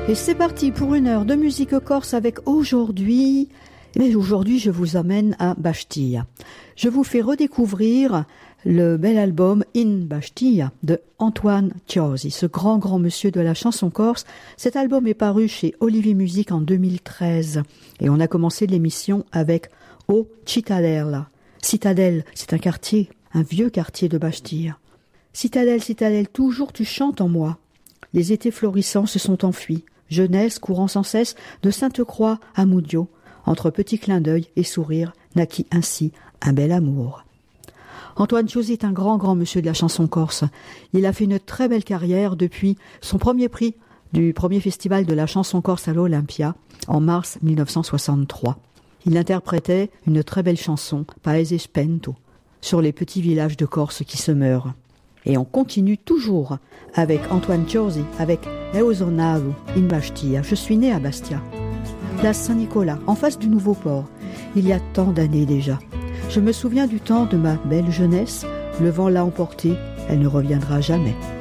Et c'est parti pour une heure de musique corse avec aujourd'hui. Aujourd'hui, je vous emmène à Bastia. Je vous fais redécouvrir le bel album In Bastia de Antoine Ciosi, ce grand monsieur de la chanson corse. Cet album est paru chez Olivier Music en 2013 et on a commencé l'émission avec O Cittadella. Citadelle, c'est un quartier, un vieux quartier de Bastia. Citadelle, citadelle, toujours tu chantes en moi. Les étés florissants se sont enfuis. Jeunesse courant sans cesse de Sainte-Croix à Moudio, entre petits clins d'œil et sourires, naquit ainsi un bel amour. Antoine Ciosi est un grand monsieur de la chanson corse. Il a fait une très belle carrière depuis son premier prix du premier festival de la chanson corse à l'Olympia en mars 1963. Il interprétait une très belle chanson, Paese Spento, sur les petits villages de Corse qui se meurent. Et on continue toujours avec Antoine Ciosi, avec Eo sono nato in Bastia. Je suis né à Bastia, place Saint-Nicolas, en face du nouveau port, il y a tant d'années déjà. Je me souviens du temps de ma belle jeunesse, le vent l'a emportée, elle ne reviendra jamais.